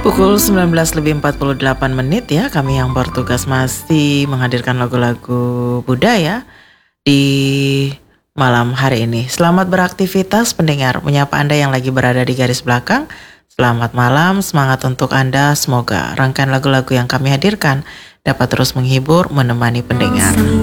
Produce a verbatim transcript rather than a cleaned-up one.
Pukul sembilan belas lebih empat puluh delapan menit ya, kami yang bertugas masih menghadirkan lagu-lagu budaya di malam hari ini. Selamat beraktivitas pendengar, menyapa Anda yang lagi berada di garis belakang. Selamat malam, semangat untuk Anda. Semoga rangkaian lagu-lagu yang kami hadirkan dapat terus menghibur, menemani pendengar.